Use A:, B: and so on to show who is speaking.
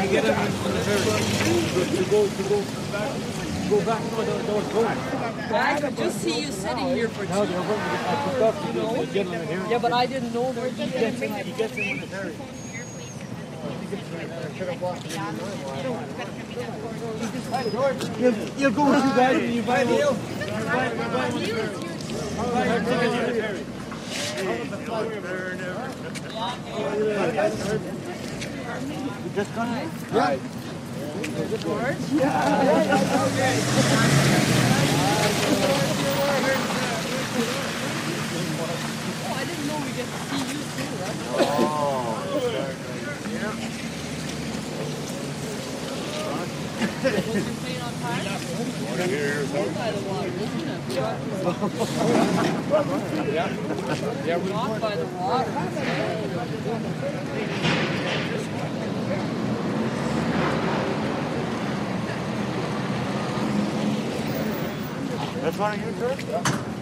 A: get him on the ferry. To go back. No, that was going.
B: I could just see you sitting here for 2 hours. Yeah, but I didn't know there was
A: He gets him on the ferry. You'll go with you guys and you buy Neil. You just got it? Right.
B: George?
A: Yeah. Okay.
B: Oh, I didn't know we get to see you too. That's Was your plane on time? By the water, isn't it?
A: Yeah, we
B: walk by the water.
A: That's one of you, sir?